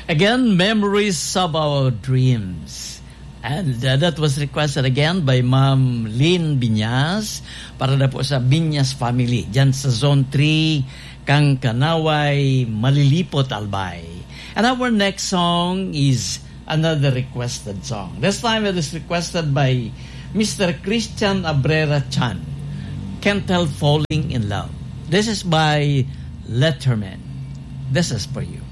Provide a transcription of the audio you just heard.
Again, Memories of Our Dreams. And that was requested again by Ma'am Lynn Binyas para na po sa Binyas family dyan sa Zone 3, Kang Kanaway, Malilipot, Albay. And our next song is another requested song. This time it is requested by Mr. Christian Abrera Chan. Can't Help Falling in Love. This is by Letterman. This is for you.